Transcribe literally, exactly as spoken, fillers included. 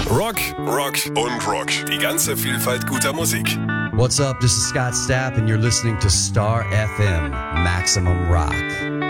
Rock, Rock und Rock. Die ganze Vielfalt guter Musik. What's up? This is Scott Stapp and you're listening to Star F M, Maximum Rock.